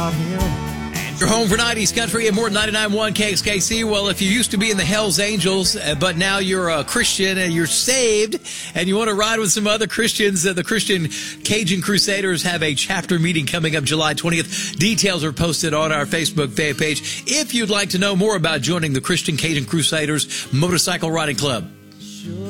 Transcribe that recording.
Your home for 90s country and more than 99.1 KXKC. Well, if you used to be in the Hells Angels, but now you're a Christian and you're saved and you want to ride with some other Christians, the Christian Cajun Crusaders have a chapter meeting coming up July 20th. Details are posted on our Facebook fan page if you'd like to know more about joining the Christian Cajun Crusaders Motorcycle Riding Club.